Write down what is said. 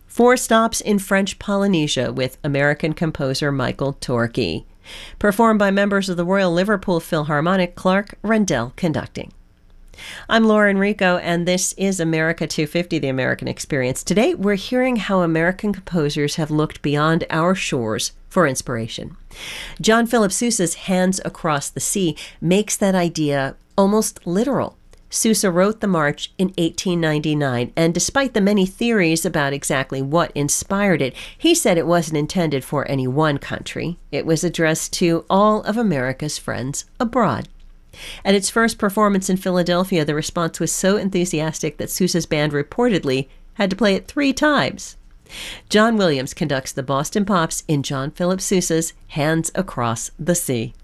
4 stops in French Polynesia with American composer Michael Torke. Performed by members of the Royal Liverpool Philharmonic, Clark Rendell conducting. I'm Laura Enrico, and this is America 250, The American Experience. Today, we're hearing how American composers have looked beyond our shores for inspiration. John Philip Sousa's Hands Across the Sea makes that idea almost literal. Sousa wrote the march in 1899, and despite the many theories about exactly what inspired it, he said it wasn't intended for any one country. It was addressed to all of America's friends abroad. At its first performance in Philadelphia, the response was so enthusiastic that Sousa's band reportedly had to play it 3 times. John Williams conducts the Boston Pops in John Philip Sousa's Hands Across the Sea.